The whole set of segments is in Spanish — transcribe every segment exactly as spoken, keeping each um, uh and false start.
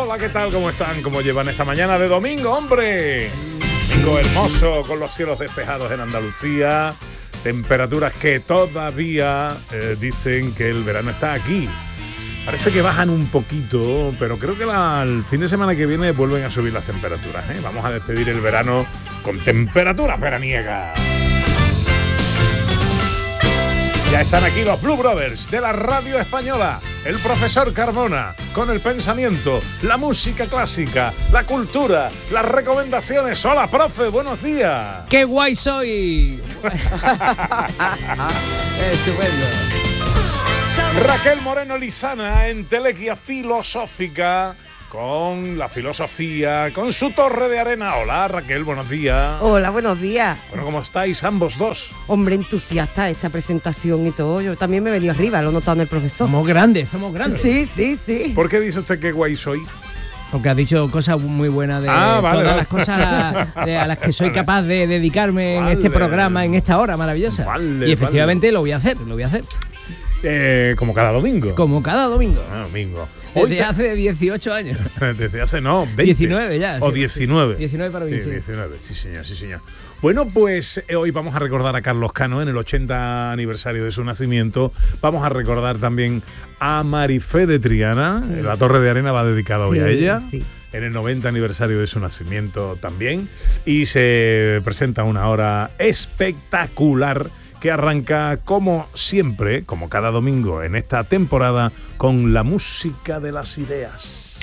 Hola, ¿qué tal? ¿Cómo están? ¿Cómo llevan esta mañana de domingo, hombre? Domingo hermoso, con los cielos despejados en Andalucía. Temperaturas que todavía eh, dicen que el verano está aquí. Parece que bajan un poquito, pero creo que la, el fin de semana que viene vuelven a subir las temperaturas, ¿eh? Vamos a despedir el verano con temperaturas veraniegas. Ya están aquí los Blue Brothers de la radio española. El profesor Carmona, con el pensamiento, la música clásica, la cultura, las recomendaciones. Hola, profe, buenos días. ¡Qué guay soy! Estupendo. Raquel Moreno Lizana, entelequia filosófica, con la filosofía, con su torre de arena. Hola, Raquel, buenos días. Hola, buenos días. Bueno, ¿cómo estáis ambos dos? Hombre, entusiasta esta presentación y todo. Yo también me he venido arriba, lo he notado en el profesor. Somos grandes, somos grandes. Sí, sí, sí. ¿Por qué dice usted que guay soy? Porque ha dicho cosas muy buenas de ah, vale, todas vale. las cosas de, a las que soy capaz de dedicarme vale. en este programa, en esta hora maravillosa. Vale, y efectivamente vale. lo voy a hacer, lo voy a hacer. Eh, como cada domingo. Como cada domingo. Ah, domingo. Desde Hoy te... hace dieciocho años. Desde hace, no, veinte. diecinueve ya. O sí. diecinueve. diecinueve para mí, sí, sí. diecinueve, sí señor, sí señor. Bueno, pues eh, hoy vamos a recordar a Carlos Cano en el ochenta aniversario de su nacimiento. Vamos a recordar también a Marifé de Triana. Sí. La Torre de Arena va dedicada hoy sí, a ella. Sí. En el noventa aniversario de su nacimiento también. Y se presenta una hora espectacular que arranca como siempre, como cada domingo en esta temporada, con la música de las ideas.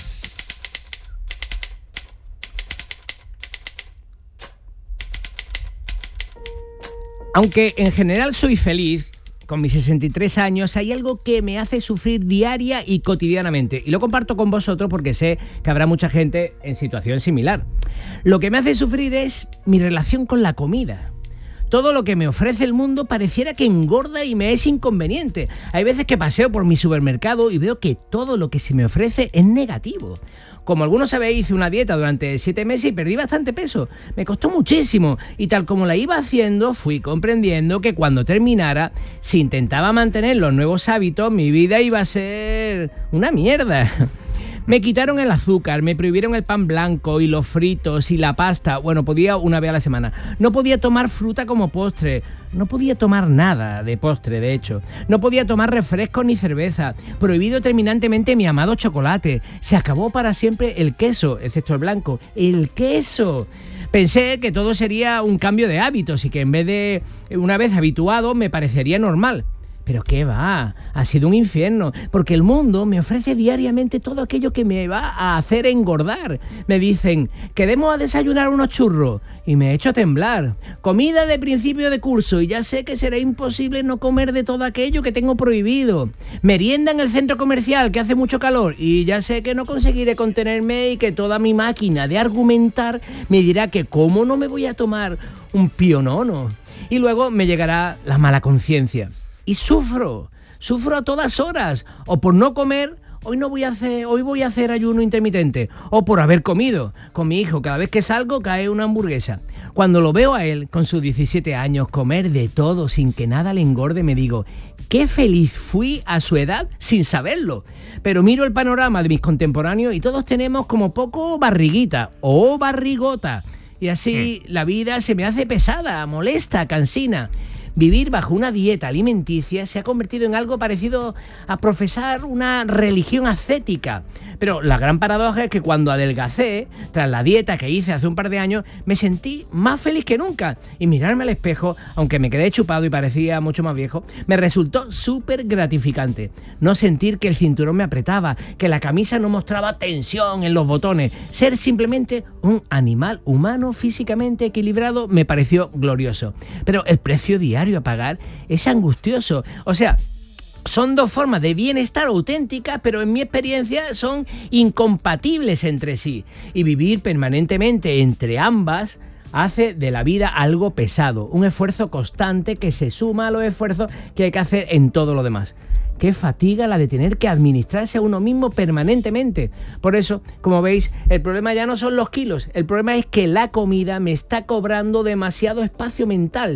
Aunque en general soy feliz, con mis sesenta y tres años, hay algo que me hace sufrir diaria y cotidianamente. Y lo comparto con vosotros porque sé que habrá mucha gente en situación similar. Lo que me hace sufrir es mi relación con la comida. Todo lo que me ofrece el mundo pareciera que engorda y me es inconveniente. Hay veces que paseo por mi supermercado y veo que todo lo que se me ofrece es negativo. Como algunos sabéis, hice una dieta durante siete meses y perdí bastante peso. Me costó muchísimo y tal como la iba haciendo, fui comprendiendo que cuando terminara, si intentaba mantener los nuevos hábitos, mi vida iba a ser una mierda. Me quitaron el azúcar, me prohibieron el pan blanco y los fritos y la pasta. Bueno, podía una vez a la semana. No podía tomar fruta como postre. No podía tomar nada de postre, de hecho. No podía tomar refrescos ni cerveza. Prohibido terminantemente mi amado chocolate. Se acabó para siempre el queso, excepto el blanco. ¡El queso! Pensé que todo sería un cambio de hábitos y que en vez de una vez habituado me parecería normal. Pero qué va, ha sido un infierno, porque el mundo me ofrece diariamente todo aquello que me va a hacer engordar. Me dicen, quedemos a desayunar unos churros, y me echo a temblar. Comida de principio de curso, y ya sé que será imposible no comer de todo aquello que tengo prohibido. Merienda en el centro comercial, que hace mucho calor, y ya sé que no conseguiré contenerme y que toda mi máquina de argumentar me dirá que cómo no me voy a tomar un pionono. Y luego me llegará la mala conciencia. Y sufro, sufro a todas horas, o por no comer, hoy no voy a hacer, hoy voy a hacer ayuno intermitente, o por haber comido. Con mi hijo, cada vez que salgo cae una hamburguesa. Cuando lo veo a él, con sus diecisiete años, comer de todo sin que nada le engorde, me digo, qué feliz fui a su edad sin saberlo. Pero miro el panorama de mis contemporáneos y todos tenemos como poco barriguita o barrigota. Y así la vida se me hace pesada, molesta, cansina. Vivir bajo una dieta alimenticia se ha convertido en algo parecido a profesar una religión ascética. Pero la gran paradoja es que cuando adelgacé, tras la dieta que hice hace un par de años, me sentí más feliz que nunca. Y mirarme al espejo, aunque me quedé chupado y parecía mucho más viejo, me resultó súper gratificante. No sentir que el cinturón me apretaba, que la camisa no mostraba tensión en los botones. Ser simplemente un animal humano físicamente equilibrado me pareció glorioso. Pero el precio diario a pagar es angustioso. O sea, son dos formas de bienestar auténticas, pero en mi experiencia son incompatibles entre sí. Y vivir permanentemente entre ambas hace de la vida algo pesado, un esfuerzo constante que se suma a los esfuerzos que hay que hacer en todo lo demás. Qué fatiga la de tener que administrarse a uno mismo permanentemente. Por eso, como veis, el problema ya no son los kilos, el problema es que la comida me está cobrando demasiado espacio mental.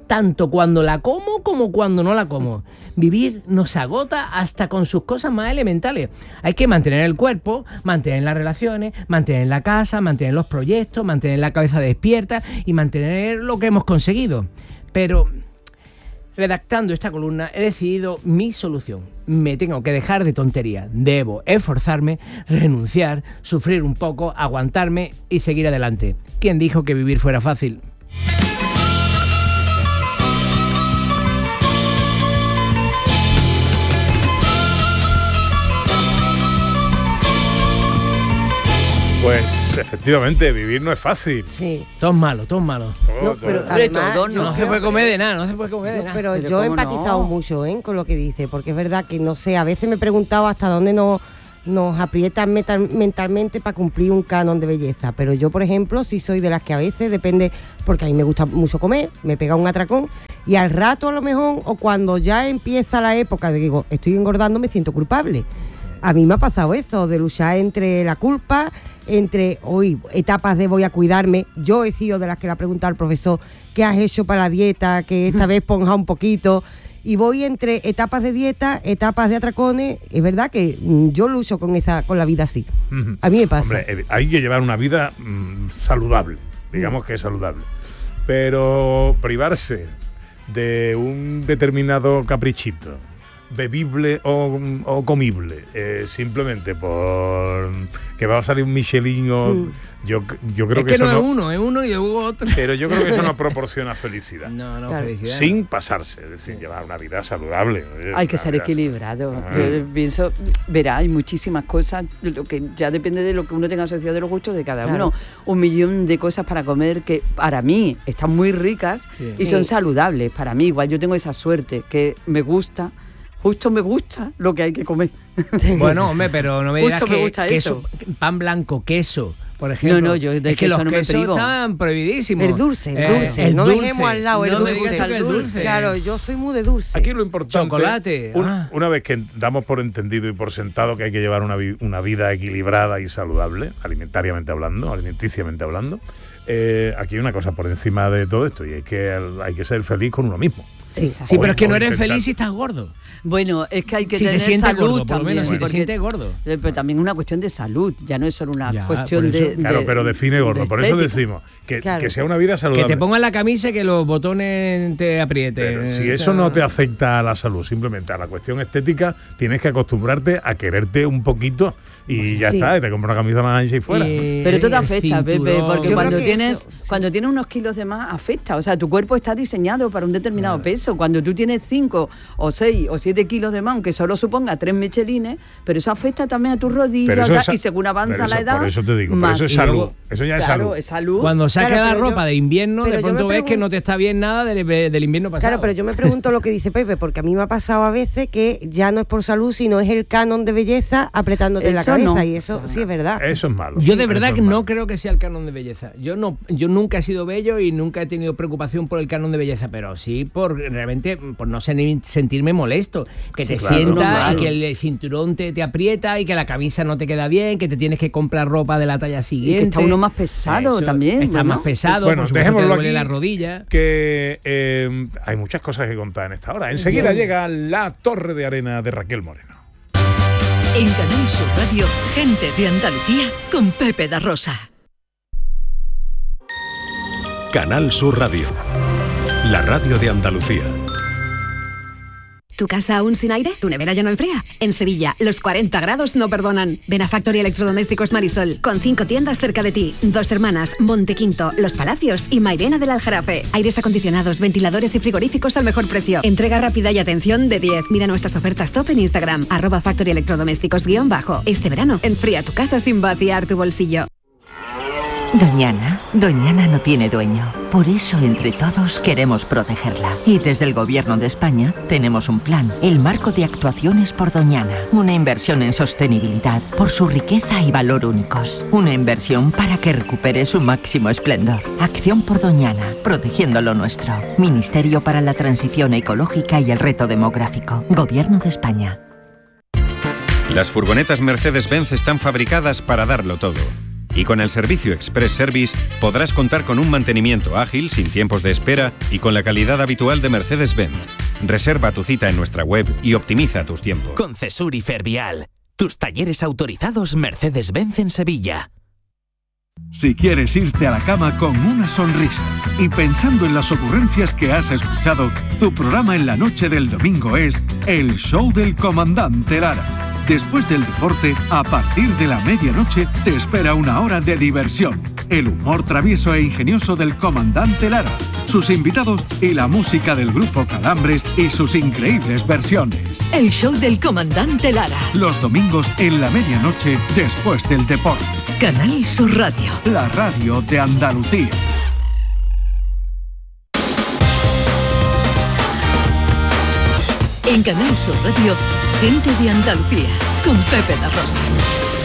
tanto cuando la como como cuando no la como. Vivir nos agota hasta con sus cosas más elementales. Hay que mantener el cuerpo, mantener las relaciones, mantener la casa, mantener los proyectos, mantener la cabeza despierta y mantener lo que hemos conseguido. Pero redactando esta columna he decidido mi solución. Me tengo que dejar de tonterías. Debo esforzarme, renunciar, sufrir un poco, aguantarme y seguir adelante. ¿Quién dijo que vivir fuera fácil? Pues efectivamente, vivir no es fácil. Sí. Todo es malo, todo es malo. Todo, No, todo. pero Hombre, además, todo, yo no. No se creo puede que- comer de nada, no se puede comer de No, nada. pero, Pero yo he ¿cómo empatizado no? mucho ¿eh? con lo que dice, porque es verdad que no sé, a veces me he preguntado hasta dónde nos, nos aprietan metal- mentalmente para cumplir un canon de belleza. Pero yo, por ejemplo, sí soy de las que a veces depende, porque a mí me gusta mucho comer, me pega un atracón, y al rato a lo mejor, o cuando ya empieza la época de digo, estoy engordando, me siento culpable. A mí me ha pasado eso, de luchar entre la culpa, entre hoy etapas de voy a cuidarme. Yo he sido de las que le ha preguntado al profesor qué has hecho para la dieta, que esta vez ponja un poquito. Y voy entre etapas de dieta, etapas de atracones. Es verdad que mm, yo lucho con esa, con la vida así. Ujú. A mí me pasa. Hombre, eh, hay que llevar una vida mm, saludable, digamos que es saludable. Pero privarse de un determinado caprichito, bebible o, o comible, eh, simplemente por que va a salir un Michelin o Mm. yo, yo creo Es que, que eso no no, es uno, es uno y luego otro. pero yo creo que eso no proporciona felicidad. No, no, Claro. felicidad. Sin pasarse, es decir, llevar una vida saludable. eh, Hay que una ser vida- equilibrado. Ah. Yo pienso, verá, hay muchísimas cosas, lo que ya depende de lo que uno tenga asociado de los gustos de cada Claro. uno. Un millón de cosas para comer que para mí están muy ricas Sí. y Sí. son saludables. Para mí, igual yo tengo esa suerte que me gusta, justo me gusta lo que hay que comer. Bueno, hombre, pero no me digas Justo me que gusta queso, pan blanco, queso, por ejemplo. No, no, yo de es que queso los no me quesos privo. están prohibidísimos. El dulce, el Eh, dulce. el no dulce. dejemos al lado el No me dulce. gusta el dulce. Claro, yo soy muy de dulce. Aquí lo importante, Chocolate, un- ah. una vez que damos por entendido y por sentado que hay que llevar una, vi- una vida equilibrada y saludable, alimentariamente hablando, alimenticiamente hablando, eh, aquí hay una cosa por encima de todo esto y es que el- hay que ser feliz con uno mismo. Sí. Exacto. Sí, pero es que O no eres intentar. feliz si estás gordo. Bueno, es que hay que Si te tener sientes salud gordo, por lo también. menos, si te porque- sientes gordo. eh, Pero también es una cuestión de salud, ya no es solo una Ya, cuestión por eso- de, Claro, de- pero define gordo. de Por eso estética. decimos que, Claro. que sea una vida Que saludable. te pongan la camisa y que los botones te aprieten. Pero si O eso sea, no te afecta a la salud, simplemente a la cuestión estética, tienes que acostumbrarte a quererte un poquito y ya Sí. está, y te compras una camisa más ancha y fuera. Y- Pero esto te el afecta, Pepe, cinturón. porque Yo cuando creo que tienes, eso, sí. cuando tienes unos kilos de más, afecta. O sea, tu cuerpo está diseñado para un determinado Claro. peso. Cuando tú tienes cinco o seis o siete kilos de más, aunque solo suponga tres michelines, pero eso afecta también a tus rodillas Pero eso tal, es sa- y según avanza pero la eso- edad. Por eso te digo, pero más. eso es Y salud. luego- Eso ya es Claro, salud. es salud. Cuando saques Claro, la pero yo- ropa de invierno, pero de yo me pronto ves que pregun- no te está bien nada del, del invierno pasado. Claro, pero yo me pregunto lo que dice Pepe, porque a mí me ha pasado a veces que ya no es por salud, sino es el canon de belleza apretándote en la Eso cabeza. no. Y eso sí es verdad. Eso es malo. Yo de Eso verdad es que malo. no creo que sea el canon de belleza. Yo no, yo nunca he sido bello y nunca he tenido preocupación por el canon de belleza, pero sí por realmente por no sen- sentirme molesto, que Sí, te claro. sienta Normal. y que el cinturón te, te aprieta y que la camisa no te queda bien, que te tienes que comprar ropa de la talla siguiente. está uno más pesado también, Está bueno. más pesado, Bueno, por supuesto, dejémoslo te duele aquí. la rodilla. Que eh, hay muchas cosas que contar en esta hora. Enseguida llega la Torre de Arena de Raquel Moreno. En Canal Sur Radio, gente de Andalucía con Pepe da Rosa. Canal Sur Radio, la radio de Andalucía. ¿Tu casa aún sin aire? ¿Tu nevera ya no enfría? En Sevilla, los cuarenta grados no perdonan. Ven a Factory Electrodomésticos Marisol, con cinco tiendas cerca de ti. Dos Hermanas, Montequinto, Los Palacios y Mairena del Aljarafe. Aires acondicionados, ventiladores y frigoríficos al mejor precio. Entrega rápida y atención de diez. Mira nuestras ofertas top en Instagram, arroba Factory Electrodomésticos guión bajo. Este verano, enfría tu casa sin vaciar tu bolsillo. Doñana, Doñana no tiene dueño. Por eso, entre todos, queremos protegerla. Y desde el Gobierno de España tenemos un plan, el Marco de Actuaciones por Doñana. Una inversión en sostenibilidad, por su riqueza y valor únicos. Una inversión para que recupere su máximo esplendor. Acción por Doñana, protegiendo lo nuestro. Ministerio para la Transición Ecológica y el Reto Demográfico. Gobierno de España. Las furgonetas Mercedes-Benz están fabricadas para darlo todo. Y con el servicio Express Service podrás contar con un mantenimiento ágil, sin tiempos de espera y con la calidad habitual de Mercedes-Benz. Reserva tu cita en nuestra web y optimiza tus tiempos. Con Cesur y Fervial, tus talleres autorizados Mercedes-Benz en Sevilla. Si quieres irte a la cama con una sonrisa y pensando en las ocurrencias que has escuchado, tu programa en la noche del domingo es El Show del Comandante Lara. Después del deporte, a partir de la medianoche, te espera una hora de diversión. El humor travieso e ingenioso del Comandante Lara, sus invitados y la música del grupo Calambres y sus increíbles versiones. El Show del Comandante Lara. Los domingos en la medianoche, después del deporte. Canal Sur Radio. La radio de Andalucía. En Canal Sur Radio, Gente de Andalucía, con Pepe da Rosa.